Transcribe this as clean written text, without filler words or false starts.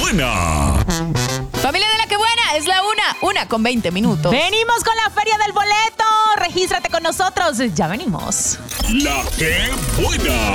Buena! Familia de La Que Buena, es la 1:20. Venimos con la Feria del Boleto. Regístrate con nosotros. Ya venimos. ¡La Que Buena!